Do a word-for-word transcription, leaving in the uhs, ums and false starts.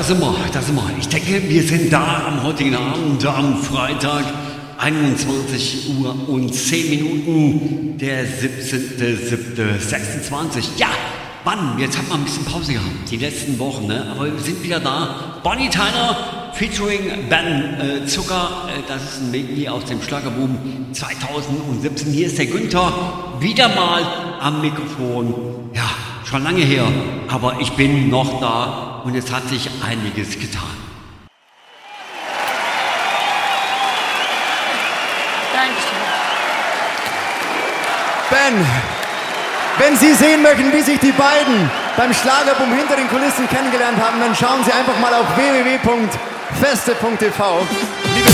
da sind wir, da sind wir. Ich denke, wir sind da am heutigen Abend, am Freitag, einundzwanzig Uhr und zehn Minuten, der siebzehnter siebter sechsundzwanzig. Ja, Mann, jetzt hat man ein bisschen Pause gehabt, die letzten Wochen, ne? Aber wir sind wieder da. Bonnie Tyler featuring Ben äh, Zucker, äh, das ist ein Medley aus dem Schlagerboom zweitausendsiebzehn. Hier ist der Günther wieder mal am Mikrofon. Ja, schon lange her, aber ich bin noch da und es hat sich einiges getan. Dankeschön. Ben, wenn Sie sehen möchten, wie sich die beiden beim Schlagerboom hinter den Kulissen kennengelernt haben, dann schauen Sie einfach mal auf w w w punkt feste punkt t v.